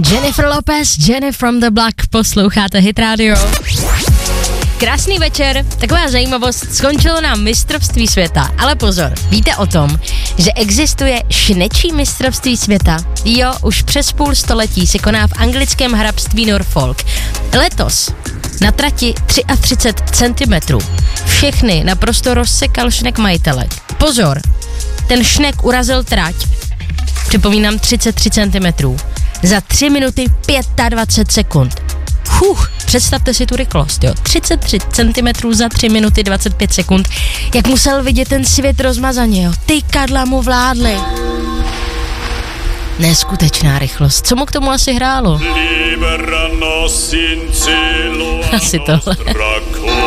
Jennifer Lopez, Jenny from the Block, posloucháte Hit Radio. Krásný večer, taková zajímavost, skončilo nám mistrovství světa, ale pozor, víte o tom, že existuje šnečí mistrovství světa? Jo, už přes půl století se koná v anglickém hrabství Norfolk. Letos na trati 33 cm. Všechny naprosto rozsekal šnek majitele. Pozor, ten šnek urazil trať, připomínám 33 cm, za 3 minuty 25 sekund. Představte si tu rychlost, jo. 33 cm za 3 minuty 25 sekund. Jak musel vidět ten svět rozmazaně, jo. Ty kadla mu vládly. Neskutečná rychlost. Co mu k tomu asi hrálo? Asi tohle.